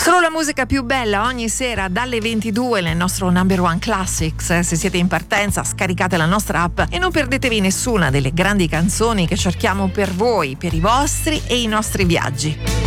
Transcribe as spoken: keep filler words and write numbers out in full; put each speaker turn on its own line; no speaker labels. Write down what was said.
Solo la musica più bella ogni sera dalle ventidue nel nostro Number One Classics. Se siete in partenza, scaricate la nostra app e non perdetevi nessuna delle grandi canzoni che cerchiamo per voi, per i vostri e i nostri viaggi.